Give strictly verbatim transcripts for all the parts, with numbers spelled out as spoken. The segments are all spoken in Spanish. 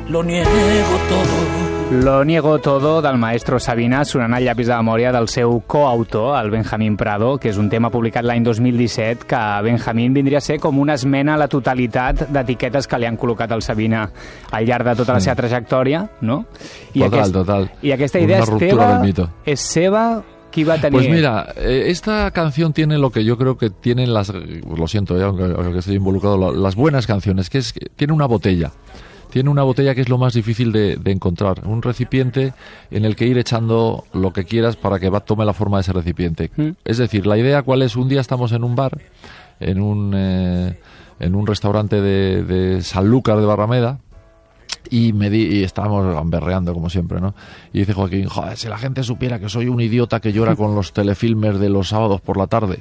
lo niego todo. Lo niego todo, del maestro Sabina, sonant al llapis de memòria del seu coautor, el Benjamín Prado, que és un tema publicat l'any dos mil disset, que Benjamín vindria a ser com una esmena a la totalitat d'etiquetes que li han col·locat al Sabina al llarg de tota la seva trajectòria, no? I total, aquest, total. I aquesta idea una és ruptura teva, del mito. és seva... Pues mira, eh, esta canción tiene lo que yo creo que tienen las, lo siento, eh, aunque, aunque estoy involucrado, las buenas canciones, que es que tiene una botella. Tiene una botella que es lo más difícil de, de encontrar. Un recipiente en el que ir echando lo que quieras para que va, tome la forma de ese recipiente. ¿Mm? Es decir, la idea cuál es, un día estamos en un bar, en un, eh, en un restaurante de, de Sanlúcar de Barrameda, y me di, y estábamos gamberreando como siempre, ¿no? Y dice Joaquín, joder, si la gente supiera que soy un idiota que llora con los telefilmes de los sábados por la tarde.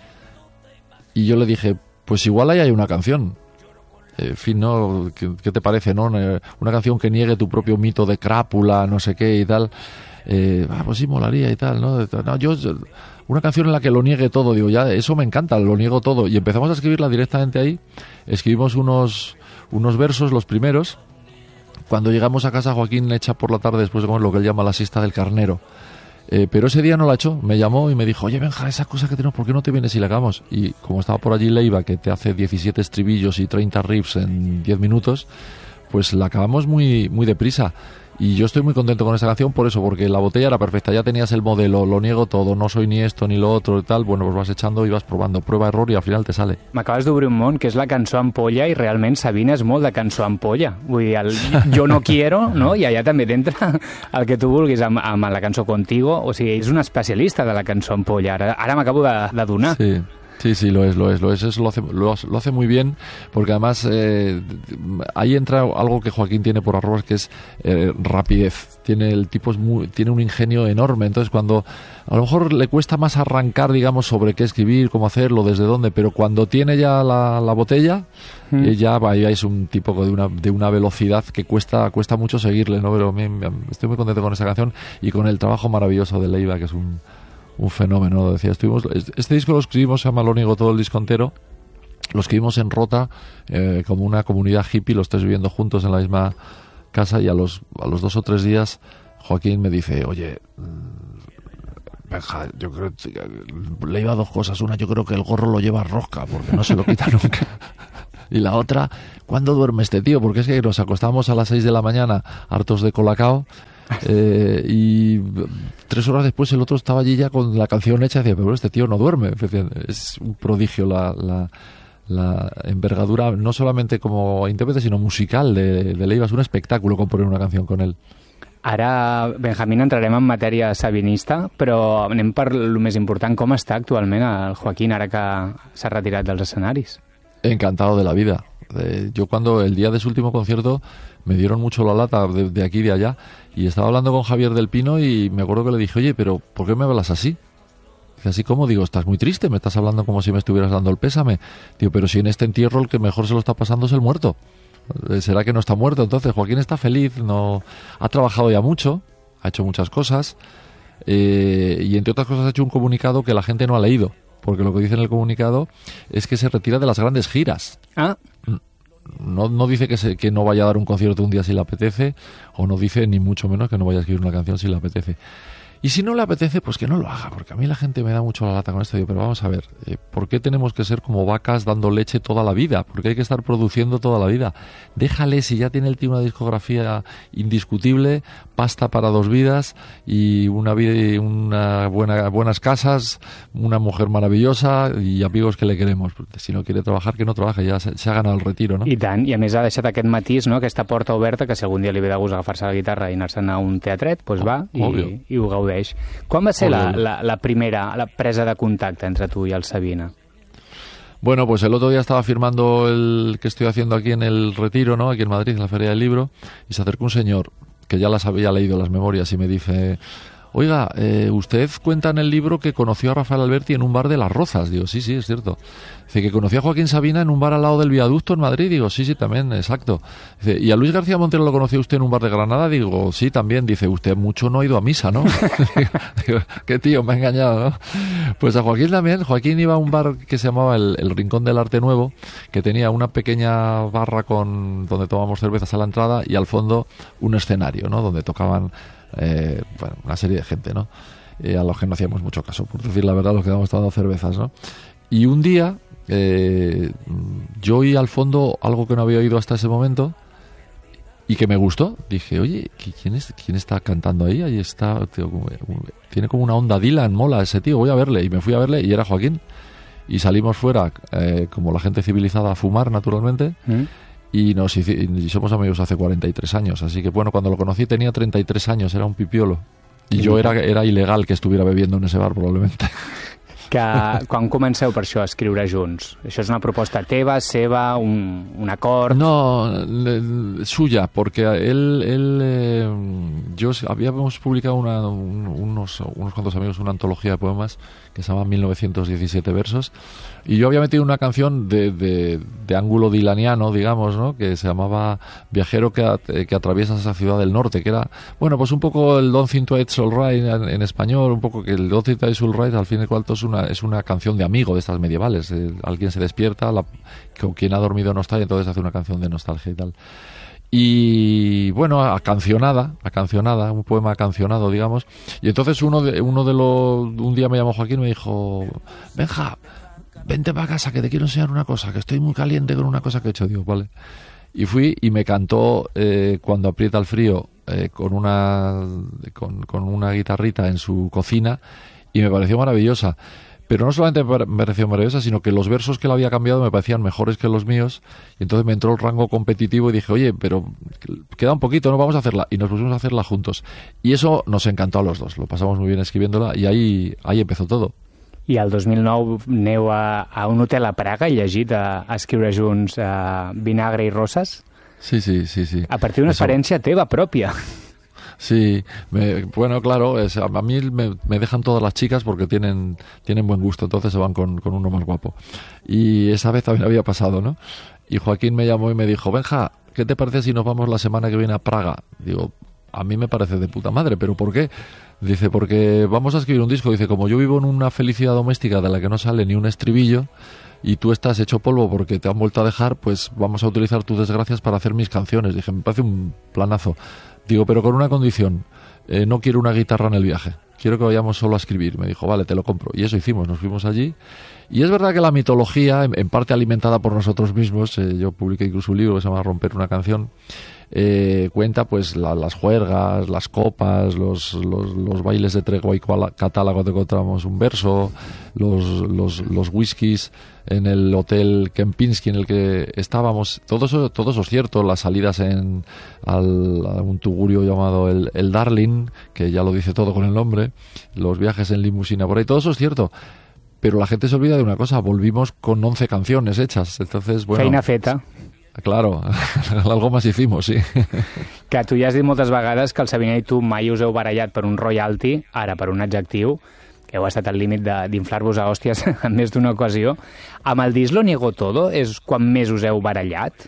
Y yo le dije, pues igual ahí hay una canción. En fin, ¿no? ¿Qué, qué te parece, no? Una canción que niegue tu propio mito de crápula, no sé qué y tal. Eh, ah, pues sí, molaría y tal, ¿no? No, yo... Una canción en la que lo niegue todo, digo, ya, eso me encanta, lo niego todo. Y empezamos a escribirla directamente ahí. Escribimos unos, unos versos, los primeros. Cuando llegamos a casa, Joaquín echa por la tarde después de comer lo que él llama la siesta del carnero. Eh, pero ese día no la echó, me llamó y me dijo, oye, Benja, esa cosa que tenemos, ¿por qué no te vienes y la hagamos? Y como estaba por allí Leiva, que te hace diecisiete estribillos y treinta riffs en diez minutos, pues la acabamos muy, muy deprisa. Y yo estoy muy contento con esa canción por eso, porque la botella era perfecta, ya tenías el modelo, lo niego todo, no soy ni esto ni lo otro y tal, bueno, pues vas echando y vas probando, prueba, error i al final te sale. M'acabes d'obrir un món, que és la cançó ampolla, i realment Sabina és molt de cançó ampolla. Vull dir, el jo no quiero, no? I allà també t'entra el que tu vulguis amb, amb la cançó Contigo, o sigui, és un especialista de la cançó ampolla, ara, ara m'acabo de, de donar. Sí. Sí, sí, lo es, lo es, lo es, eso lo hace, lo, lo hace muy bien, porque además eh, ahí entra algo que Joaquín tiene por arroba, que es eh, rapidez. Tiene el tipo es muy, tiene un ingenio enorme, entonces cuando a lo mejor le cuesta más arrancar, digamos, sobre qué escribir, cómo hacerlo, desde dónde, pero cuando tiene ya la, la botella, mm. eh, ya va, ya es un tipo de una, de una velocidad que cuesta, cuesta mucho seguirle, ¿no? Pero me, me, estoy muy contento con esa canción y con el trabajo maravilloso de Leiva, que es un un fenómeno, lo decía. Estuvimos, este disco lo escribimos, se llama Lo niego todo, el disco entero. Lo escribimos en Rota, eh, como una comunidad hippie, los tres viviendo juntos en la misma casa, y a los, a los dos o tres días Joaquín me dice, oye, Benja, yo creo que le iba a dos cosas. Una, yo creo que el gorro lo lleva rosca, porque no se lo quita nunca. Y la otra, ¿cuándo duerme este tío? Porque es que nos acostamos a las seis de la mañana hartos de colacao. Eh, y tres horas después el otro estaba allí ya con la canción hecha y decía, pero este tío no duerme. Es un prodigio la, la, la envergadura, no solamente como intérprete, sino musical de, de Leiva. Es un espectáculo componer una canción con él. Ara, Benjamín, entrarem en matèria sabinista, però anem per el més important, com està actualment el Joaquín ara que s'ha retirat dels escenaris? Encantado de la vida. Eh, yo cuando el día de su último concierto me dieron mucho la lata de, de aquí y de allá, y estaba hablando con Javier del Pino y me acuerdo que le dije, oye, pero ¿por qué me hablas así? Dice, así como, digo, estás muy triste, me estás hablando como si me estuvieras dando el pésame. Digo, pero si en este entierro el que mejor se lo está pasando es el muerto. ¿Será que no está muerto? Entonces Joaquín está feliz, no ha trabajado ya mucho, ha hecho muchas cosas, eh, y entre otras cosas ha hecho un comunicado que la gente no ha leído, porque lo que dice en el comunicado es que se retira de las grandes giras. Ah. No, no dice que, se, que no vaya a dar un concierto un día si le apetece, o no dice ni mucho menos que no vaya a escribir una canción si le apetece. Y si no le apetece, pues que no lo haga, porque a mí la gente me da mucho la lata con esto. Digo, pero vamos a ver, eh, ¿por qué tenemos que ser como vacas dando leche toda la vida? ¿Por qué hay que estar produciendo toda la vida? Déjale, si ya tiene el tío una discografía indiscutible, pasta para dos vidas y una vida y una buena, buenas casas, una mujer maravillosa y amigos que le queremos. Si no quiere trabajar, que no trabaje, ya se, se ha ganado el retiro, ¿no? I tant, i a més ha deixat aquest matís, no? Aquesta porta oberta, que si algun dia li ve de gust agafar-se la guitarra i anar-se'n a un teatret, doncs va i, i ho gaudeix. Quan va ser la, la, la primera la presa de contacte entre tu y el Sabina? Bueno, pues el otro día estaba firmando el que estoy haciendo aquí en el Retiro, ¿no? Aquí en Madrid, en la Feria del Libro, y se acercó un señor que ya las había leído las memorias y me dice, oiga, eh, usted cuenta en el libro que conoció a Rafael Alberti en un bar de Las Rozas. Digo, sí, sí, es cierto. Dice que conoció a Joaquín Sabina en un bar al lado del viaducto en Madrid. Digo, sí, sí, también, exacto. Dice, ¿y a Luis García Montero lo conoció usted en un bar de Granada? Digo, sí, también. Dice, usted mucho no ha ido a misa, ¿no? Digo, qué tío, me ha engañado, ¿no? Pues a Joaquín también. Joaquín iba a un bar que se llamaba el, el Rincón del Arte Nuevo, que tenía una pequeña barra con donde tomábamos cervezas a la entrada y al fondo un escenario, ¿no? Donde tocaban eh, bueno, una serie de gente, ¿no? Eh, a los que no hacíamos mucho caso, por decir la verdad, los que dábamos tomando cervezas, ¿no? Y un día eh, yo oí al fondo algo que no había oído hasta ese momento y que me gustó. Dije, oye, ¿quién, es, quién está cantando ahí? Ahí está, tío, tiene como una onda Dylan, mola ese tío, voy a verle. Y me fui a verle y era Joaquín. Y salimos fuera, eh, como la gente civilizada, a fumar, naturalmente. ¿Mm? Y nos hici- y somos amigos hace cuarenta y tres años. Así que, bueno, cuando lo conocí tenía treinta y tres años, era un pipiolo. Y yo era, era ilegal que estuviera bebiendo en ese bar, probablemente. Que quan comenceu per això a escriure junts? Això és una proposta teva, seva, un, un acord? No, le, suya, porque él, él eh, yo habíamos publicado una, un, unos, unos cuantos amigos una antología de poemas que se llama mil novecientos diecisiete versos, y yo había metido una canción de, de, de ángulo dilaniano, digamos, ¿no? Que se llamaba Viajero que, at, que atraviesa esa ciudad del norte, que era, bueno, pues un poco el Don't Think Twice All Right en, en español, un poco que el Don't Think Twice All Right al fin y al cabo es una, es una canción de amigo de estas medievales. Eh, alguien se despierta, la, con quien ha dormido no está, y entonces hace una canción de nostalgia y tal. Y bueno, acancionada, acancionada, un poema acancionado, digamos. Y entonces uno de, uno de los, un día me llamó Joaquín y me dijo, Benja, vente para casa que te quiero enseñar una cosa, que estoy muy caliente con una cosa que he hecho. Digo, vale. Y fui y me cantó eh, Cuando aprieta el frío eh, con una con, con una guitarrita en su cocina, y me pareció maravillosa. Pero no solamente me pareció maravillosa, sino que los versos que él había cambiado me parecían mejores que los míos, y entonces me entró el rango competitivo y dije, oye, pero queda un poquito, ¿no? Vamos a hacerla. Y nos pusimos a hacerla juntos. Y eso nos encantó a los dos, lo pasamos muy bien escribiéndola, y ahí, ahí empezó todo. I el dos mil nou aneu a, a un hotel a Praga i llegit a, a escriure junts a Vinagre i Roses? Sí, sí, sí, sí. A partir d'una experiència teva pròpia. Sí, me, bueno, claro, es, a mí me, me dejan todas las chicas porque tienen, tienen buen gusto, entonces se van con, con uno más guapo. Y esa vez también había pasado, ¿no? Y Joaquín me llamó y me dijo, Benja, ¿qué te parece si nos vamos la semana que viene a Praga? Digo, a mí me parece de puta madre, ¿pero por qué? Dice, porque vamos a escribir un disco. Dice, como yo vivo en una felicidad doméstica de la que no sale ni un estribillo, y tú estás hecho polvo porque te han vuelto a dejar, pues vamos a utilizar tus desgracias para hacer mis canciones. Dije, me parece un planazo. Digo, pero con una condición, eh, no quiero una guitarra en el viaje, quiero que vayamos solo a escribir. Me dijo, vale, te lo compro. Y eso hicimos, nos fuimos allí. Y es verdad que la mitología, en, en parte alimentada por nosotros mismos, eh, yo publiqué incluso un libro que se llama Romper una canción, eh, cuenta pues la, las juergas, las copas, los, los, los bailes de tregua y catálogo donde encontramos un verso, los, los, los whiskies en el hotel Kempinski en el que estábamos, todo eso, todo eso es cierto, las salidas en al, a un tugurio llamado el, el Darling, que ya lo dice todo con el nombre, los viajes en limusina por ahí, todo eso es cierto. Pero la gente se olvida de una cosa, volvimos con once canciones hechas, entonces, bueno... Feina feta. Claro, algo más hicimos, sí. Que tu ja has dit moltes vegades que el Sabina i tu mai us heu barallat per un royalty, ara per un adjectiu, que heu estat al límit d'inflar-vos a hòsties en més d'una ocasió. Amb el disc Lo niego todo és quan més us heu barallat?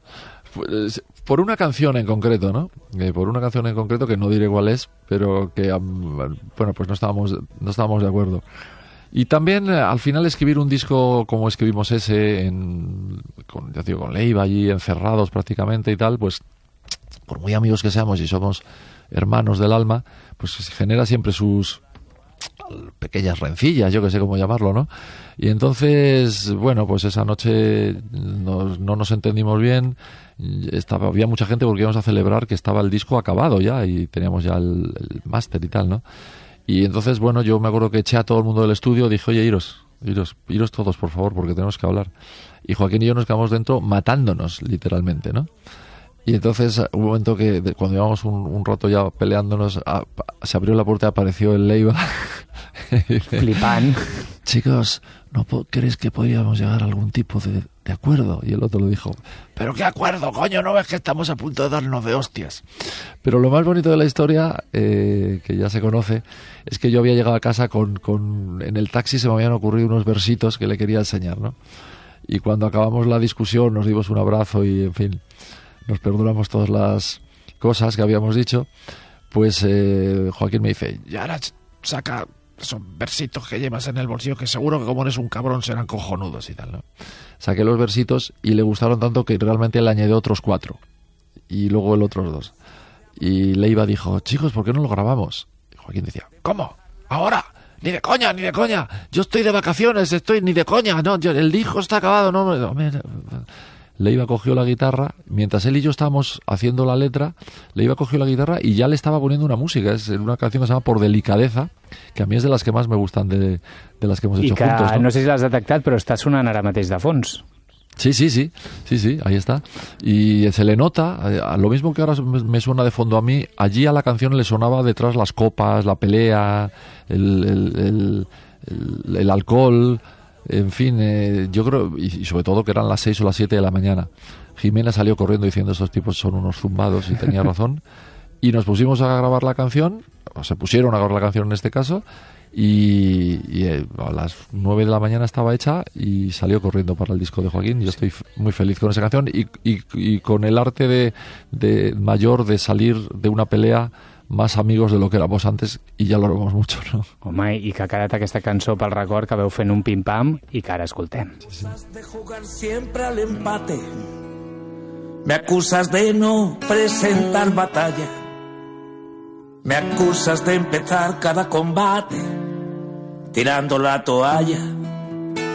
Pues, por una canción en concreto, ¿no? Eh, por una canción en concreto que no diré cuál es, pero que, um, bueno, pues no estábamos, no estábamos de acuerdo. Y también al final escribir un disco como escribimos ese, en, con, ya digo, con Leiva allí encerrados prácticamente y tal, pues por muy amigos que seamos y somos hermanos del alma, pues genera siempre sus pequeñas rencillas, yo que sé cómo llamarlo, ¿no? Y entonces, bueno, pues esa noche nos, no nos entendimos bien, estaba, había mucha gente porque íbamos a celebrar que estaba el disco acabado ya y teníamos ya el, el máster y tal, ¿no? Y entonces, bueno, yo me acuerdo que eché a todo el mundo del estudio, dije, oye, iros, iros, iros todos, por favor, porque tenemos que hablar. Y Joaquín y yo nos quedamos dentro matándonos, literalmente, ¿no? Y entonces, un momento que, de, cuando llevamos un, un rato ya peleándonos, a, a, se abrió la puerta y apareció el Leiva. Flipant. Chicos, ¿no crees que podríamos llegar a algún tipo de, de acuerdo? Y el otro le dijo, ¿pero qué acuerdo, coño? ¿No ves que estamos a punto de darnos de hostias? Pero lo más bonito de la historia, eh, que ya se conoce, es que yo había llegado a casa con, con... En el taxi se me habían ocurrido unos versitos que le quería enseñar, ¿no? Y cuando acabamos la discusión nos dimos un abrazo y, en fin, nos perdonamos todas las cosas que habíamos dicho. Pues eh, Joaquín me dice, y ahora saca esos versitos que llevas en el bolsillo, que seguro que como eres un cabrón serán cojonudos y tal, ¿no? Saqué los versitos y le gustaron tanto que realmente le añadió otros cuatro. Y luego el otros dos. Y Leiva dijo, chicos, ¿por qué no lo grabamos? Y Joaquín decía, ¿cómo? ¿Ahora? Ni de coña, ni de coña. Yo estoy de vacaciones, estoy ni de coña. No, yo, el disco está acabado. No, no, no. Leiva cogió la guitarra, mientras él y yo estábamos haciendo la letra, Leiva cogió la guitarra y ya le estaba poniendo una música. Es una canción que se llama Por delicadeza, que a mí es de las que más me gustan de, de las que hemos hecho I que, juntos, ¿no? No sé si l'has detectat, però està sonant ara mateix de fons. Sí, sí, sí, sí, sí, ahí está. Y se le nota, eh, lo mismo que ahora me suena de fondo a mí, allí a la canción le sonaba detrás las copas, la pelea, el, el, el, el, el alcohol... En fin, eh, yo creo, y, y sobre todo que eran las seis o las siete de la mañana. Jimena salió corriendo diciendo estos tipos son unos zumbados y tenía razón. Y nos pusimos a grabar la canción, o se pusieron a grabar la canción en este caso, y, y eh, a las nueve de la mañana estaba hecha y salió corriendo para el disco de Joaquín. Yo estoy f- muy feliz con esa canción y, y, y con el arte de, de mayor de salir de una pelea más amigos de lo que éramos antes, i ja l'oramos mucho, ¿no? Home, i que ha quedat aquesta cançó pel record que veu fent un pim-pam i que ara escoltem. Me acusas de jugar siempre al empate. Me acusas de no presentar batalla. Me acusas de empezar cada combate tirando la toalla.